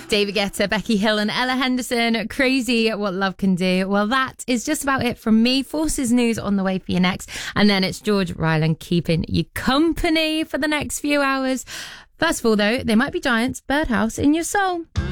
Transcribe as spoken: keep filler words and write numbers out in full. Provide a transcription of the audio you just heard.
David Guetta, Becky Hill and Ella Henderson, Crazy What Love Can Do. Well, that is just about it from me. Forces News on the way for you next. And then it's George Ryland keeping you company for the next few hours. First of all, though, they might be giants, Birdhouse in your soul.